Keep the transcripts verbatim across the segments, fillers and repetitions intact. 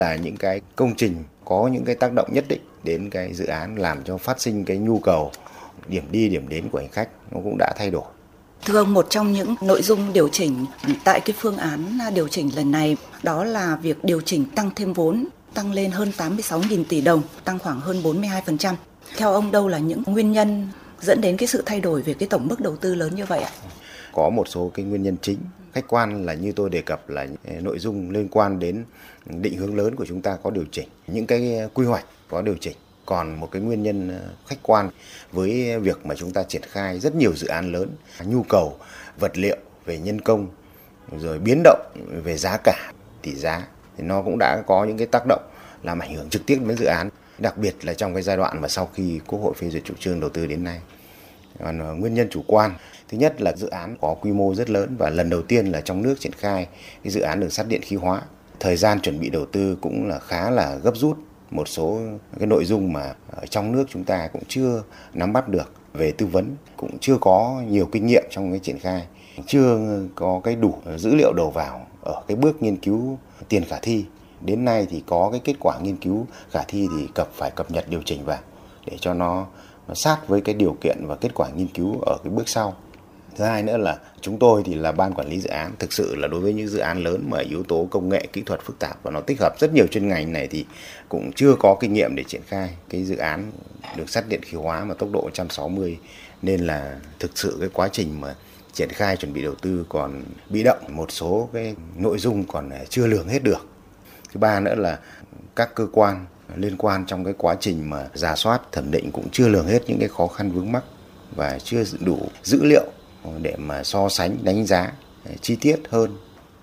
là những cái công trình có những cái tác động nhất định đến cái dự án, làm cho phát sinh cái nhu cầu điểm đi điểm đến của hành khách nó cũng đã thay đổi. Thưa ông, một trong những nội dung điều chỉnh tại cái phương án điều chỉnh lần này đó là việc điều chỉnh tăng thêm vốn, tăng lên hơn tám mươi sáu nghìn tỷ đồng, tăng khoảng hơn bốn mươi hai phần trăm. Theo ông, đâu là những nguyên nhân dẫn đến cái sự thay đổi về cái tổng mức đầu tư lớn như vậy ạ? Có một số cái nguyên nhân chính, khách quan là như tôi đề cập là nội dung liên quan đến định hướng lớn của chúng ta có điều chỉnh, những cái quy hoạch có điều chỉnh. Còn một cái nguyên nhân khách quan với việc mà chúng ta triển khai rất nhiều dự án lớn, nhu cầu vật liệu về nhân công, rồi biến động về giá cả, tỷ giá, thì nó cũng đã có những cái tác động làm ảnh hưởng trực tiếp đến dự án, đặc biệt là trong cái giai đoạn mà sau khi Quốc hội phê duyệt chủ trương đầu tư đến nay. Còn nguyên nhân chủ quan, thứ nhất là dự án có quy mô rất lớn và lần đầu tiên là trong nước triển khai cái dự án đường sắt điện khí hóa. Thời gian chuẩn bị đầu tư cũng là khá là gấp rút. Một số cái nội dung mà ở trong nước chúng ta cũng chưa nắm bắt được về tư vấn, cũng chưa có nhiều kinh nghiệm trong cái triển khai, chưa có cái đủ dữ liệu đầu vào ở cái bước nghiên cứu tiền khả thi. Đến nay thì có cái kết quả nghiên cứu khả thi thì cập phải cập nhật điều chỉnh vào để cho nó, nó sát với cái điều kiện và kết quả nghiên cứu ở cái bước sau. Thứ hai nữa là chúng tôi thì là ban quản lý dự án, thực sự là đối với những dự án lớn mà yếu tố công nghệ kỹ thuật phức tạp và nó tích hợp rất nhiều chuyên ngành này thì cũng chưa có kinh nghiệm để triển khai cái dự án đường sắt điện khí hóa mà tốc độ một trăm sáu mươi, nên là thực sự cái quá trình mà triển khai chuẩn bị đầu tư còn bị động, một số cái nội dung còn chưa lường hết được. Thứ ba nữa là các cơ quan liên quan trong cái quá trình mà rà soát thẩm định cũng chưa lường hết những cái khó khăn vướng mắc và chưa đủ dữ liệu để mà so sánh đánh giá chi tiết hơn.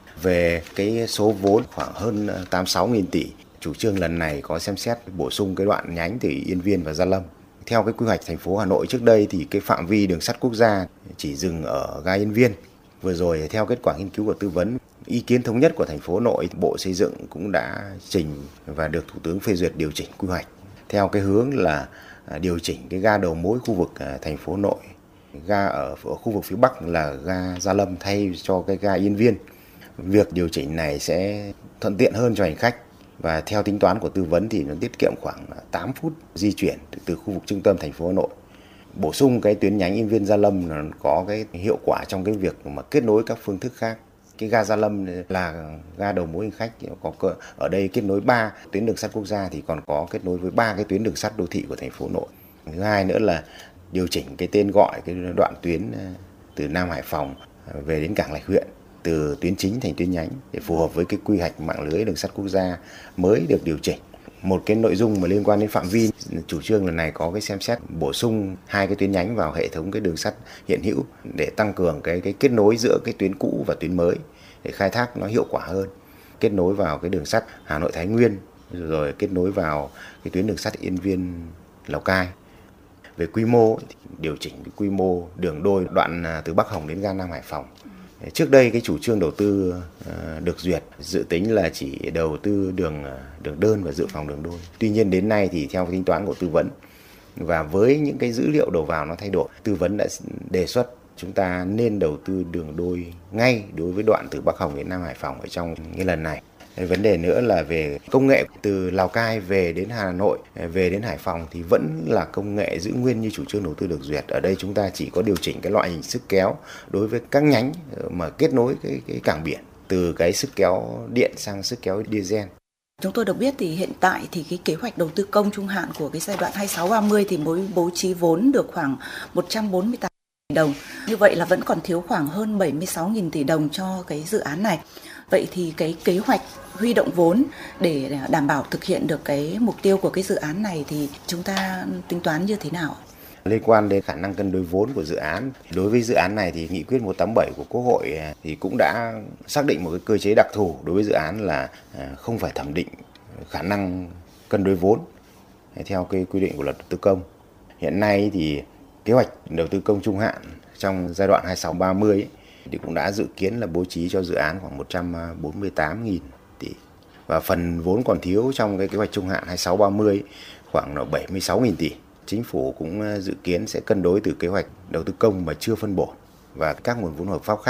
Về cái số vốn khoảng hơn tám mươi sáu nghìn tỷ, chủ trương lần này có xem xét bổ sung cái đoạn nhánh từ Yên Viên và Gia Lâm. Theo cái quy hoạch thành phố Hà Nội trước đây thì cái phạm vi đường sắt quốc gia chỉ dừng ở ga Yên Viên. Vừa rồi theo kết quả nghiên cứu của tư vấn, ý kiến thống nhất của thành phố Hà Nội, Bộ Xây dựng cũng đã trình và được Thủ tướng phê duyệt điều chỉnh quy hoạch theo cái hướng là điều chỉnh cái ga đầu mối khu vực thành phố Hà Nội. Ga ở, ở khu vực phía Bắc là ga Gia Lâm thay cho cái ga Yên Viên. Việc điều chỉnh này sẽ thuận tiện hơn cho hành khách và theo tính toán của tư vấn thì nó tiết kiệm khoảng tám phút di chuyển từ khu vực trung tâm thành phố Hà Nội. Bổ sung cái tuyến nhánh Yên Viên Gia Lâm nó có cái hiệu quả trong cái việc mà kết nối các phương thức khác. Cái ga Gia Lâm là ga đầu mối hành khách, có ở đây kết nối ba tuyến đường sắt quốc gia thì còn có kết nối với ba cái tuyến đường sắt đô thị của thành phố Hà Nội. Thứ hai nữa là điều chỉnh cái tên gọi cái đoạn tuyến từ Nam Hải Phòng về đến Cảng Lạch Huyện, từ tuyến chính thành tuyến nhánh để phù hợp với cái quy hoạch mạng lưới đường sắt quốc gia mới được điều chỉnh. Một cái nội dung mà liên quan đến phạm vi, chủ trương lần này có cái xem xét bổ sung hai cái tuyến nhánh vào hệ thống cái đường sắt hiện hữu để tăng cường cái cái kết nối giữa cái tuyến cũ và tuyến mới để khai thác nó hiệu quả hơn. Kết nối vào cái đường sắt Hà Nội Thái Nguyên rồi kết nối vào cái tuyến đường sắt Yên Viên Lào Cai. Về quy mô, điều chỉnh cái quy mô đường đôi đoạn từ Bắc Hồng đến ga Nam Hải Phòng. Trước đây cái chủ trương đầu tư được duyệt dự tính là chỉ đầu tư đường đường đơn và dự phòng đường đôi. Tuy nhiên đến nay thì theo tính toán của tư vấn và với những cái dữ liệu đầu vào nó thay đổi, tư vấn đã đề xuất chúng ta nên đầu tư đường đôi ngay đối với đoạn từ Bắc Hồng đến Nam Hải Phòng ở trong cái lần này. Vấn đề nữa là về công nghệ từ Lào Cai về đến Hà Nội, về đến Hải Phòng thì vẫn là công nghệ giữ nguyên như chủ trương đầu tư được duyệt. Ở đây chúng ta chỉ có điều chỉnh cái loại hình sức kéo đối với các nhánh mà kết nối cái, cái cảng biển từ cái sức kéo điện sang sức kéo diesel. Chúng tôi được biết thì hiện tại thì cái kế hoạch đầu tư công trung hạn của cái giai đoạn hai mươi sáu ba mươi thì mới bố trí vốn được khoảng một trăm bốn mươi tám tỷ đồng. Như vậy là vẫn còn thiếu khoảng hơn bảy mươi sáu nghìn tỷ đồng cho cái dự án này. Vậy thì cái kế hoạch huy động vốn để đảm bảo thực hiện được cái mục tiêu của cái dự án này thì chúng ta tính toán như thế nào? Liên quan đến khả năng cân đối vốn của dự án, đối với dự án này thì nghị quyết một trăm tám mươi bảy của Quốc hội thì cũng đã xác định một cái cơ chế đặc thù đối với dự án là không phải thẩm định khả năng cân đối vốn theo cái quy định của luật đầu tư công. Hiện nay thì kế hoạch đầu tư công trung hạn trong giai đoạn hai mươi sáu ba mươi ấy, thì cũng đã dự kiến là bố trí cho dự án khoảng một trăm bốn mươi tám nghìn tỷ và phần vốn còn thiếu trong cái kế hoạch trung hạn hai mươi sáu ba mươi khoảng bảy mươi sáu nghìn tỷ. Chính phủ cũng dự kiến sẽ cân đối từ kế hoạch đầu tư công mà chưa phân bổ và các nguồn vốn hợp pháp khác.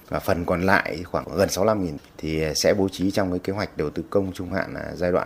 và phần còn lại khoảng gần sáu mươi lăm nghìn thì sẽ bố trí trong cái kế hoạch đầu tư công trung hạn giai đoạn